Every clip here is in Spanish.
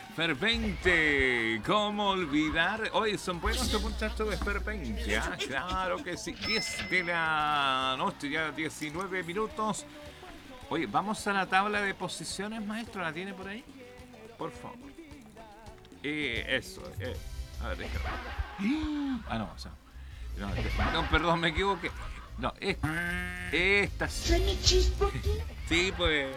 Fervente, ¿cómo olvidar? Hoy son buenos estos muchachos de Fervente, ¿ah? Claro que sí. 10 de la noche, ya 19 minutos. Oye, vamos a la tabla de posiciones, maestro. ¿La tiene por ahí? Por favor. Eso. A ver, déjame. Ah, no, o sea. No, perdón, me equivoqué. No, esta sí. Sí, pues.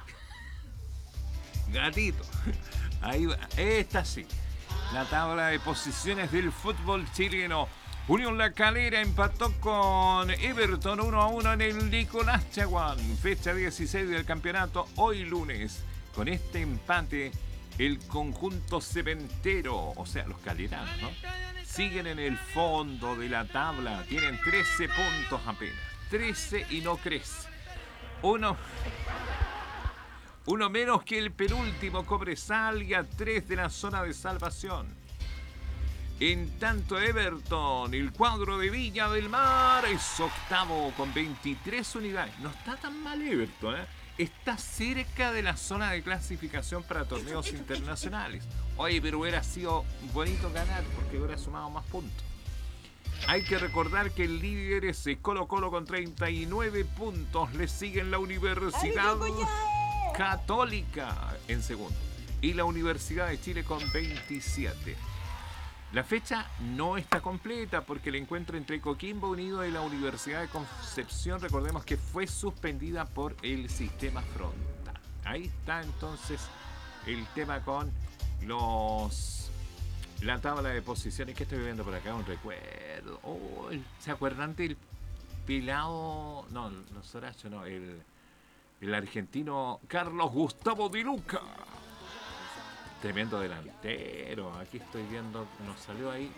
Gatito. Ahí va. Esta sí. La tabla de posiciones del fútbol chileno. Unión La Calera empató con Everton 1-1 en el Nicolás Chaguán. Fecha 16 del campeonato, hoy lunes. Con este empate, el conjunto cementero, o sea, los caleranos, ¿no?, siguen en el fondo de la tabla. Tienen 13 puntos apenas. 13 y no crece. Uno menos que el penúltimo Cobresal y a 3 de la zona de salvación. En tanto, Everton, el cuadro de Viña del Mar, es octavo con 23 unidades. No está tan mal Everton, ¿eh? Está cerca de la zona de clasificación para torneos internacionales. Oye, pero hubiera sido bonito ganar porque hubiera sumado más puntos. Hay que recordar que el líder es Colo-Colo con 39 puntos. Le siguen la Universidad Católica en segundo y la Universidad de Chile con 27. La fecha no está completa porque el encuentro entre Coquimbo Unido y la Universidad de Concepción, recordemos que fue suspendida por el sistema Fronta. Ahí está entonces el tema con la tabla de posiciones que estoy viendo por acá, un recuerdo. Oh, ¿se acuerdan del pelado? No, no Soracho, no, el argentino Carlos Gustavo Di Luca. Tremendo delantero. Aquí estoy viendo, nos salió ahí.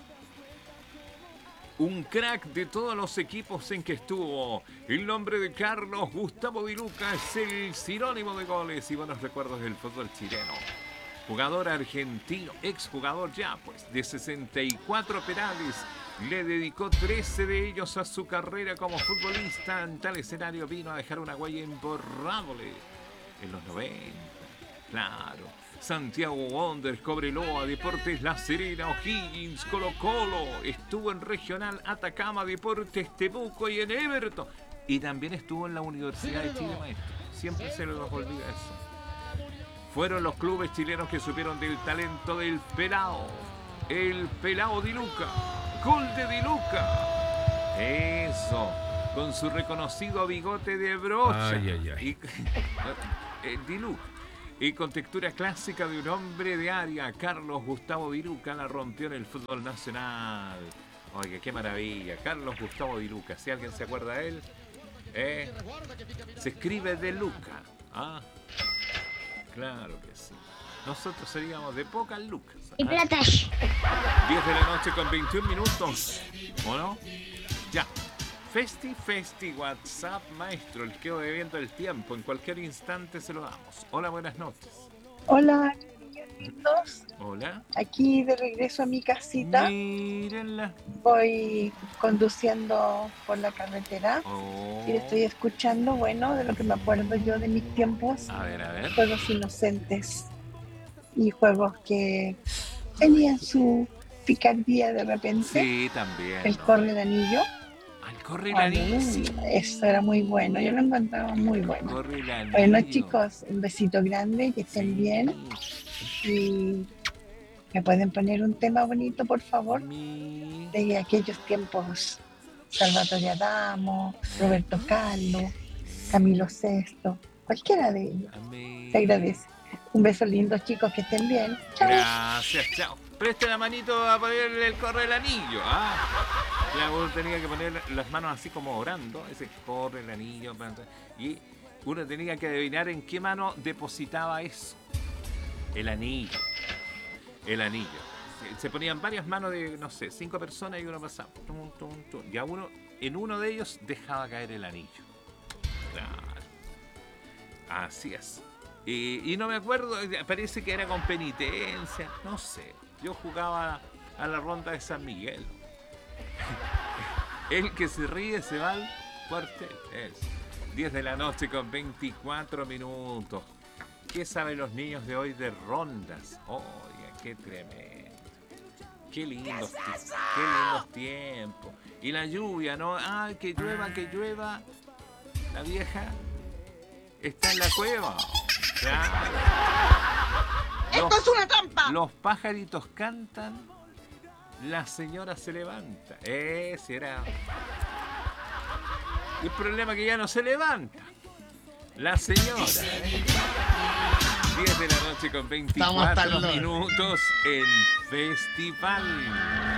Un crack de todos los equipos en que estuvo. El nombre de Carlos Gustavo Di Luca es el sinónimo de goles y buenos recuerdos del fútbol chileno. Jugador argentino, exjugador ya, pues, de 64 penales. Le dedicó 13 de ellos a su carrera como futbolista. En tal escenario vino a dejar una huella imborrable en los 90. Claro. Santiago Wanderers, Cobreloa, Deportes La Serena, O'Higgins, Colo-Colo. Estuvo en Regional Atacama, Deportes Temuco y en Everton. Y también estuvo en la Universidad de Chile, maestro. Siempre se les olvida eso. Fueron los clubes chilenos que supieron del talento del pelao. El pelao Di Luca. Gol de Di Luca. Eso. Con su reconocido bigote de brocha. Ay. Di Luca. Y con textura clásica de un hombre de área, Carlos Gustavo Di Luca la rompió en el fútbol nacional. Oye, qué maravilla. Carlos Gustavo Di Luca. Si alguien se acuerda de él, se escribe de Luca. Ah, claro que sí. Nosotros seríamos de pocas lucas. Y plata. 10 de la noche con 21 minutos. ¿O no? Ya. Festi, WhatsApp, maestro. El quedo debiendo el tiempo. En cualquier instante se lo damos. Hola, buenas noches. Hola, niños lindos. Hola. Aquí de regreso a mi casita. Mírenla. Voy conduciendo por la carretera y le estoy escuchando, bueno, de lo que me acuerdo yo de mis tiempos. A ver. Juegos inocentes y juegos que tenían su picardía de repente. Sí, también. El Corre el Anillo. El Corre el Anillo, sí. Eso era muy bueno, yo lo encontraba muy bueno. Corre el Anillo. Bueno, chicos, un besito grande, que estén bien. Y ¿me pueden poner un tema bonito, por favor? De aquellos tiempos. Salvatore Adamo, Roberto Carlos, Camilo Sesto, cualquiera de ellos. Se agradece. Un beso lindo, chicos, que estén bien. Chao. Gracias, chao. Preste la manito a ponerle el Corre el Anillo. Ya uno tenía que poner las manos así como orando. Ese Corre el Anillo. Y uno tenía que adivinar en qué mano depositaba eso. El anillo. Se ponían varias manos de, no sé, 5 personas y uno pasaba. Ya uno, en uno de ellos, dejaba caer el anillo. Claro. Así es. Y no me acuerdo, parece que era con penitencia. No sé. Yo jugaba a la ronda de San Miguel. El que se ríe se va al cuartel. 10 de la noche con 24 minutos. ¿Qué saben los niños de hoy de rondas? Oiga, qué tremendo. Qué lindos tiempos. Y la lluvia, ¿no? Ay, que llueva. La vieja está en la cueva. Claro. ¡Esto es una trampa! Los pajaritos cantan, la señora se levanta. Ese era. El problema es que ya no se levanta. La señora. 10 de la noche con 24 minutos en Festival.